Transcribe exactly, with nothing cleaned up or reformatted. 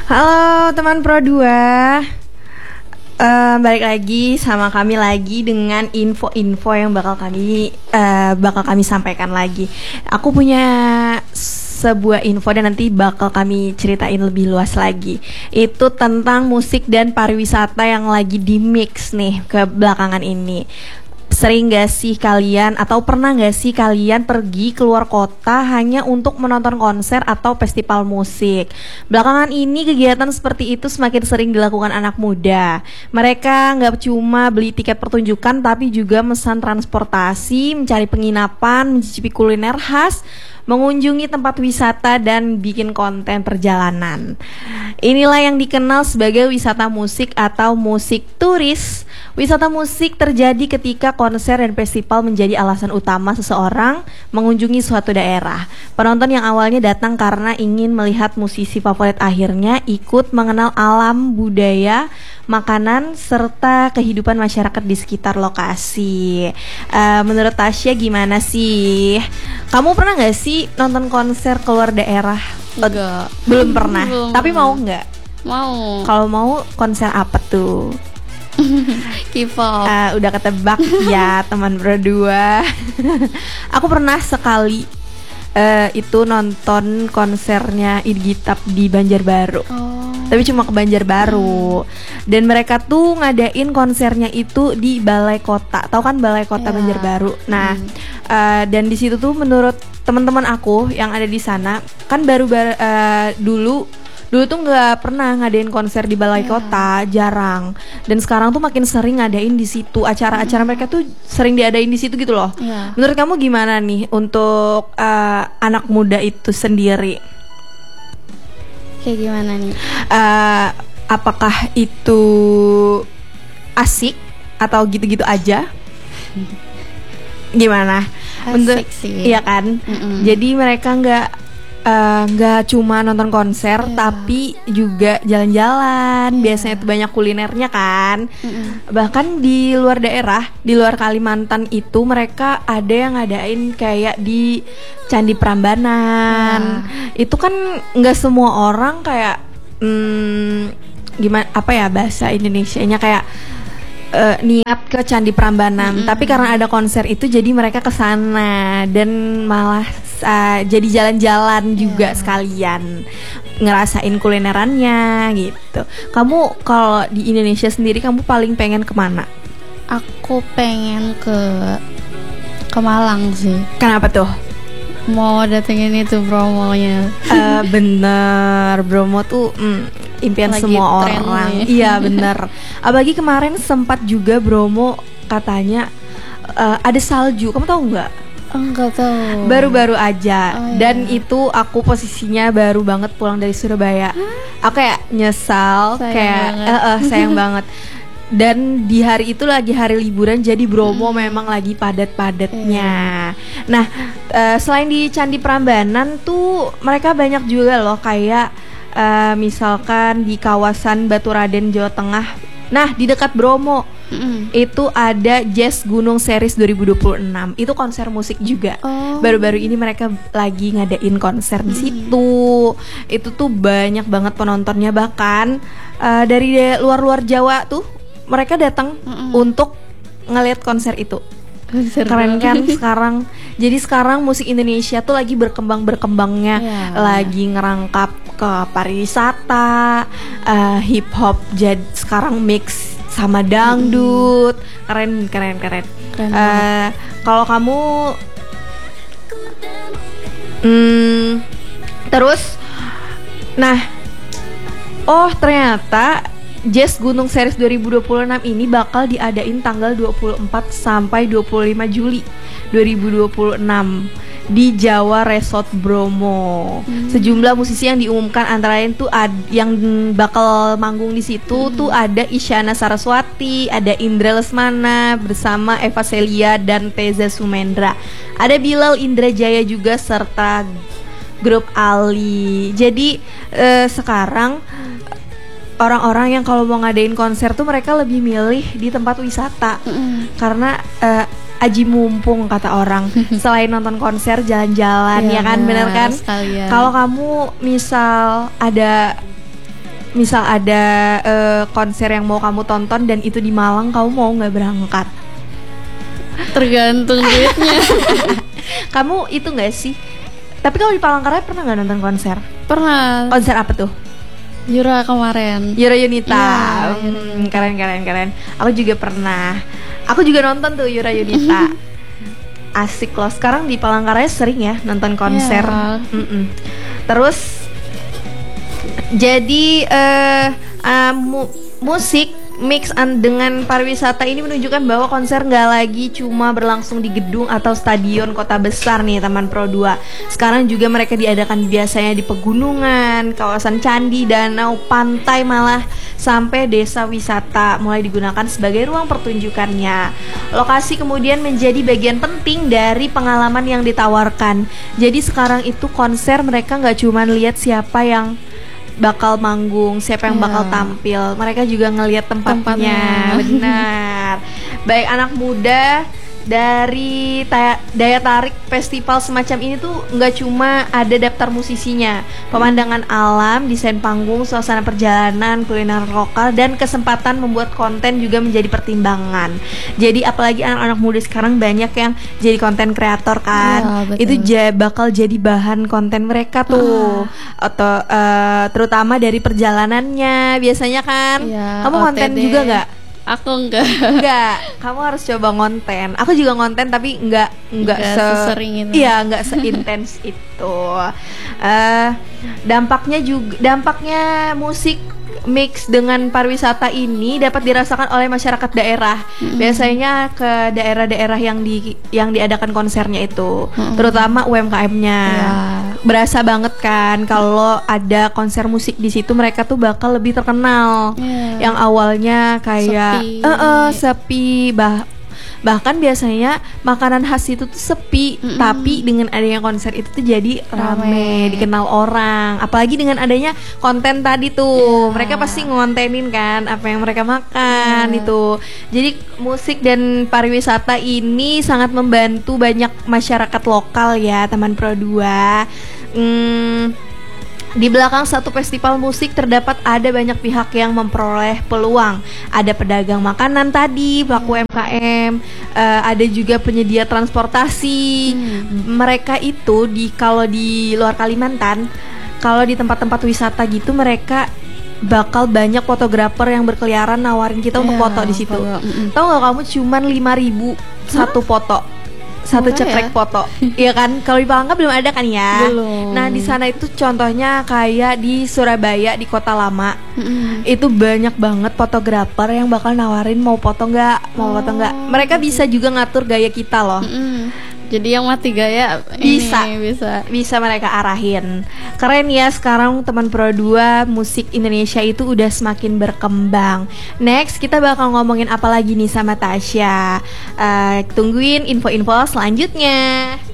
Halo teman Pro dua, uh, balik lagi sama kami lagi dengan info-info yang bakal kami uh, bakal kami sampaikan lagi. Aku punya sebuah info dan nanti bakal kami ceritain lebih luas lagi. Itu tentang musik dan pariwisata yang lagi di mix nih ke belakangan ini. Sering gak sih kalian atau pernah gak sih kalian pergi keluar kota hanya untuk menonton konser atau festival musik? Belakangan ini kegiatan seperti itu semakin sering dilakukan anak muda. Mereka gak cuma beli tiket pertunjukan tapi juga mesan transportasi, mencari penginapan, mencicipi kuliner khas, mengunjungi tempat wisata dan bikin konten perjalanan. Inilah yang dikenal sebagai wisata musik atau musik turis. Wisata musik terjadi ketika konser dan festival menjadi alasan utama seseorang mengunjungi suatu daerah. Penonton yang awalnya datang karena ingin melihat musisi favorit akhirnya ikut mengenal alam, budaya, makanan, serta kehidupan masyarakat di sekitar lokasi. Uh, menurut Tasya gimana sih? Kamu pernah gak sih nonton konser keluar daerah? Enggak. Belum pernah. Belum. Tapi mau nggak? Mau. Kalau mau konser apa tuh? K-pop. Uh, udah ketebak ya teman berdua. Aku pernah sekali uh, itu nonton konsernya Idgitap di Banjarbaru. Oh. Tapi cuma ke Banjarbaru. Hmm. Dan mereka tuh ngadain konsernya itu di Balai Kota. Tahu kan Balai Kota yeah. Banjarbaru. Nah, hmm. uh, dan di situ tuh menurut teman-teman aku yang ada di sana kan baru uh, dulu Dulu tuh nggak pernah ngadain konser di Balai yeah. Kota, jarang. Dan sekarang tuh makin sering ngadain di situ. Acara-acara mm. mereka tuh sering diadain di situ gitu loh. Yeah. Menurut kamu gimana nih untuk uh, anak muda itu sendiri? Kayak gimana nih? Uh, apakah itu asik atau gitu-gitu aja? Gimana? Asik Untuk, sih. Iya kan? Mm-mm. Jadi mereka nggak nggak uh, cuma nonton konser yeah. tapi juga jalan-jalan. Yeah. Biasanya itu banyak kulinernya kan. Mm-mm. Bahkan di luar daerah, di luar Kalimantan itu mereka ada yang ngadain kayak di Candi Prambanan. Yeah. Itu kan nggak semua orang kayak hmm, gimana apa ya bahasa Indonesianya kayak uh, niat ke Candi Prambanan. Mm-hmm. Tapi karena ada konser itu jadi mereka kesana dan malah Uh, jadi jalan-jalan juga yeah. sekalian ngerasain kulinerannya gitu. Kamu kalau di Indonesia sendiri kamu paling pengen kemana? Aku pengen ke ke Malang sih. Kenapa tuh? Mau datengin itu Bromonya. Uh, bener, Bromo tuh mm, impian lagi semua orang. Iya bener. Apalagi kemarin sempat juga Bromo katanya uh, ada salju. Kamu tahu nggak? Enggak tahu. Baru-baru aja. Oh, iya. Dan itu aku posisinya baru banget pulang dari Surabaya. Aku kayak nyesal, sayang kayak banget. Uh, uh, sayang banget. Dan di hari itu lagi hari liburan, jadi Bromo hmm. memang lagi padat-padatnya. Yeah. Nah, uh, selain di Candi Prambanan tuh mereka banyak juga loh kayak uh, misalkan di kawasan Baturaden Jawa Tengah. Nah, di dekat Bromo mm-hmm. itu ada Jazz Gunung Series dua ribu dua puluh enam. Itu konser musik juga. Oh. Baru-baru ini mereka lagi ngadain konser di situ. Mm. Itu tuh banyak banget penontonnya, bahkan uh, dari de- luar-luar Jawa tuh mereka datang mm-hmm. untuk ngeliat konser itu. Konser keren kan sekarang. Jadi sekarang musik Indonesia tuh lagi berkembang-berkembangnya, yeah. lagi ngerangkap ke pariwisata, uh, hip hop jadi sekarang mix sama dangdut. Mm-hmm. Keren keren keren. keren uh, kalau kamu hmm, terus nah oh ternyata Jazz Gunung Series dua ribu dua puluh enam ini bakal diadain tanggal dua puluh empat sampai dua puluh lima Juli dua ribu dua puluh enam di Jawa Resort Bromo. Hmm. Sejumlah musisi yang diumumkan antara lain tuh ad- yang bakal manggung di situ hmm. tuh ada Isyana Saraswati, ada Indra Lesmana bersama Eva Celia dan Teza Sumendra. Ada Bilal Indrajaya juga serta grup Ali. Jadi eh, sekarang orang-orang yang kalau mau ngadain konser tuh mereka lebih milih di tempat wisata. Mm-hmm. Karena uh, aji mumpung kata orang. Selain nonton konser, jalan-jalan, ya, ya kan, bener kan? Kalau kamu misal ada misal ada uh, konser yang mau kamu tonton dan itu di Malang, kamu mau nggak berangkat? Tergantung duitnya. Kamu itu nggak sih? Tapi kalau di Palangkaraya pernah nggak nonton konser? Pernah. Konser apa tuh? Yura kemarin. Yura Yunita. Iya, hmm, keren keren keren. Aku juga pernah. Aku juga nonton tuh Yura Yunita. Asik loh. Sekarang di Palangkaraya sering ya nonton konser. Iya. Mm-mm. Terus jadi uh, uh, mu- musik mix an- dengan pariwisata ini menunjukkan bahwa konser nggak lagi cuma berlangsung di gedung atau stadion kota besar nih Taman Pro dua. Sekarang juga mereka diadakan biasanya di pegunungan, kawasan candi, danau, pantai, malah sampai desa wisata mulai digunakan sebagai ruang pertunjukannya. Lokasi kemudian menjadi bagian penting dari pengalaman yang ditawarkan. Jadi sekarang itu konser mereka nggak cuma lihat siapa yang bakal manggung, siapa yang yeah. bakal tampil. Mereka juga ngelihat tempatnya. Tempatnya. Benar. Baik anak muda dari taya, daya tarik festival semacam ini tuh nggak cuma ada daftar musisinya, pemandangan alam, desain panggung, suasana perjalanan, kuliner lokal, dan kesempatan membuat konten juga menjadi pertimbangan. Jadi apalagi anak-anak muda sekarang banyak yang jadi konten kreator kan, ya, betul. itu ja, bakal jadi bahan konten mereka tuh, ah. atau uh, terutama dari perjalanannya biasanya kan. Ya, kamu konten O T D. juga nggak? Aku enggak. Enggak, kamu harus coba ngonten. Aku juga ngonten tapi enggak enggak Enggak se sesering itu. Iya, enggak seintens itu. Uh, dampaknya juga dampaknya musik mix dengan pariwisata ini dapat dirasakan oleh masyarakat daerah. Mm-hmm. Biasanya ke daerah-daerah yang di yang diadakan konsernya itu, mm-hmm. terutama U M K M-nya. Yeah. Berasa banget kan kalau ada konser musik di situ, mereka tuh bakal lebih terkenal. Yeah. Yang awalnya kayak sepi, uh, uh, sepi bah bahkan biasanya makanan khas itu tuh sepi, mm-hmm. tapi dengan adanya konser itu tuh jadi rame, rame, dikenal orang. Apalagi dengan adanya konten tadi tuh, yeah. mereka pasti ngontenin kan apa yang mereka makan, yeah. itu. Jadi musik dan pariwisata ini sangat membantu banyak masyarakat lokal ya, Taman Pro dua. Hmm, Di belakang satu festival musik terdapat ada banyak pihak yang memperoleh peluang. Ada pedagang makanan tadi, pelaku U M K M, uh, ada juga penyedia transportasi. Hmm. Mereka itu di kalau di luar Kalimantan, kalau di tempat-tempat wisata gitu, mereka bakal banyak fotografer yang berkeliaran nawarin kita yeah, untuk foto di situ. Mm-hmm. Tahu nggak kamu cuman lima ribu satu foto. Satu Murah cekrek ya? foto, iya kan? Kalau di Palangka belum ada kan ya? Belum. Nah di sana itu contohnya kayak di Surabaya di Kota Lama, mm-hmm. itu banyak banget fotografer yang bakal nawarin mau foto nggak, mau oh, foto nggak. Mereka bisa juga ngatur gaya kita loh. Mm-hmm. Jadi yang mati gaya bisa, ini bisa, bisa mereka arahin. Keren ya sekarang Taman Pro dua, musik Indonesia itu udah semakin berkembang. Next kita bakal ngomongin apa lagi nih sama Tasya. Uh, tungguin info-info selanjutnya.